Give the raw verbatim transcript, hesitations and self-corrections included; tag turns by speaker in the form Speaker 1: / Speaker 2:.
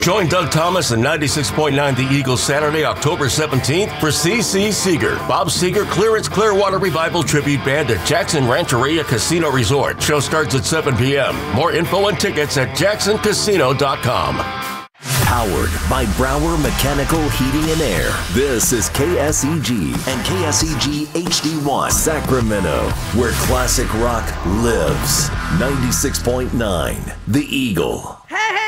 Speaker 1: Join Doug Thomas and ninety-six point nine The Eagle Saturday, October seventeenth for C C Seeger, Bob Seger Clearance Clearwater Revival Tribute Band at Jackson Rancheria Casino Resort. Show starts at seven p.m. More info and tickets at jackson casino dot com.
Speaker 2: Powered by Brower Mechanical Heating and Air. This is K S E G and K S E G H D one Sacramento, where classic rock lives. ninety-six point nine The Eagle.
Speaker 3: Hey, hey!